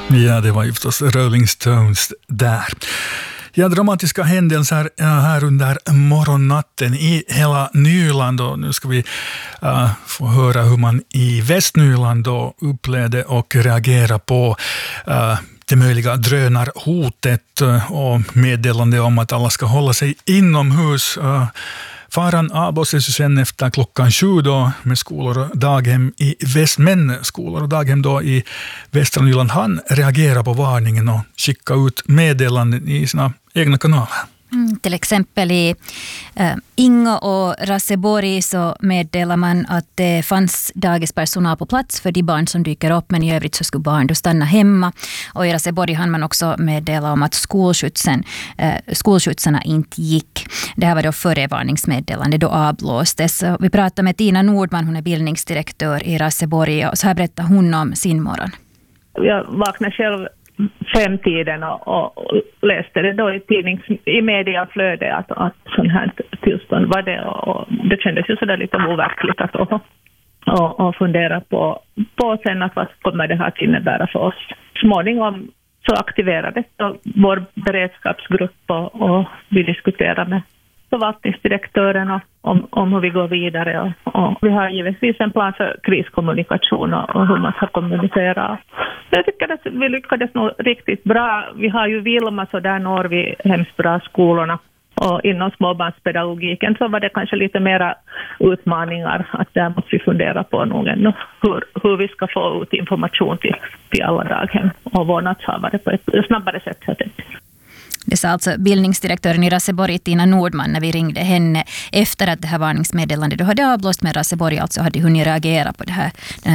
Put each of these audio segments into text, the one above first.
Ja, det var ju förstås Rolling Stones där. Ja, dramatiska händelser här under morgonnatten i hela Nyland, och nu ska vi få höra hur man i Västnyland då upplevde och reagerade på det möjliga drönarhotet och meddelande om att alla ska hålla sig inomhus. Faran avblåses sen efter klockan 7 då med skolor och daghem i men skolor och daghem då i västra Nyland han reagerar på varningen och skickar ut meddelanden i sina egna kanaler. Till exempel i Ingo och Raseborg så meddelar man att det fanns dagispersonal på plats för de barn som dyker upp, men i övrigt så skulle barn då stanna hemma. Och i Raseborg hann man också meddela om att skolskjutsarna inte gick. Det här var då före varningsmeddelande då avblåstes. Vi pratar med Tina Nordman, hon är bildningsdirektör i Raseborg, och så här berättar hon om sin morgon. Jag vaknade själv 5-tiden och läste det då i mediaflödet att sån här tillstånd var det, och det kändes ju sådär lite overkligt att och fundera på sen att vad kommer det här att innebära för oss. Småningom så aktiverades vår beredskapsgrupp och vi diskuterade med förvaltningsdirektören om hur vi går vidare, och vi har givetvis en plan för kriskommunikation och hur man ska kommunicera. Jag tycker att vi lyckades nog riktigt bra. Vi har ju Vilma, så där når vi hemskt bra skolorna, och inom småbarnspedagogiken så var det kanske lite mera utmaningar, att där måste vi fundera på nog ännu hur vi ska få ut information till alla daghem och vårdnadshavare på ett snabbare sätt. Det sa alltså bildningsdirektören i Raseborg, Tina Nordman, när vi ringde henne efter att det här varningsmeddelandet då hade avblåst, med Raseborg alltså hade hunnit reagera på den här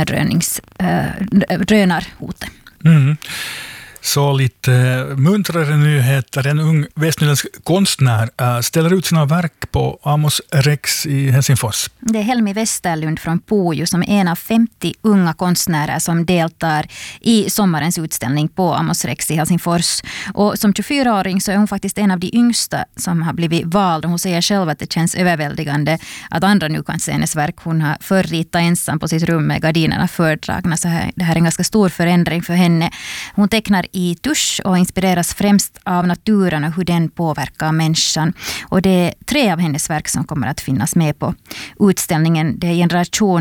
drönarhotet. Mm. Så lite muntrare nyheter. En ung västnyländsk konstnär ställer ut sina verk på Amos Rex i Helsingfors. Det är Helmi Westerlund från Pojo som är en av 50 unga konstnärer som deltar i sommarens utställning på Amos Rex i Helsingfors. Och som 24-åring så är hon faktiskt en av de yngsta som har blivit vald. Hon säger själv att det känns överväldigande att andra nu kan se hennes verk. Hon har förritat ensam på sitt rum med gardinerna fördragna. Så det här är en ganska stor förändring för henne. Hon tecknar i tusch och inspireras främst av naturen och hur den påverkar människan. Och det är 3 av hennes verk som kommer att finnas med på utställningen. Det är Generation